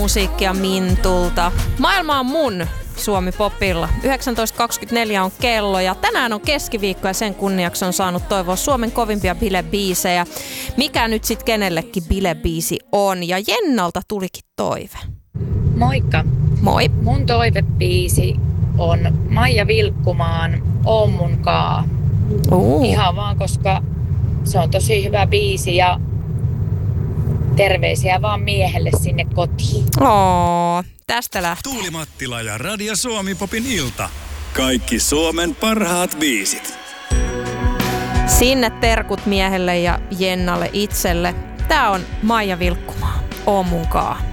musiikkia Mintulta. Maailma on mun Suomi Popilla. 19.24 on kello ja tänään on keskiviikko ja sen kunniaksi on saanut toivoa Suomen kovimpia bilebiisejä. Mikä nyt sit kenellekin bilebiisi on? Ja Jennalta tulikin toive. Moikka. Moi. Mun toivebiisi on Maija Vilkkumaan Oon mun kaa. Ihan vaan, koska se on tosi hyvä biisi ja terveisiä vaan miehelle sinne kotiin. Tästä lähtee. Tuuli Mattila ja Radio Suomi Popin ilta. Kaikki Suomen parhaat biisit. Sinne terkut miehelle ja Jennalle itselle. Tää on Maija Vilkkumaa. Oon mun kaa.